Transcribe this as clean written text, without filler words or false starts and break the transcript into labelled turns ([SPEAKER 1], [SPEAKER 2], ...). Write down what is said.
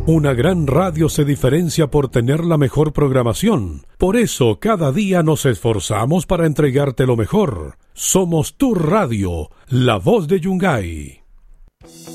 [SPEAKER 1] Una gran radio se diferencia por tener la mejor programación. Por eso, cada día nos esforzamos para entregarte lo mejor. Somos tu radio, la voz de Yungay.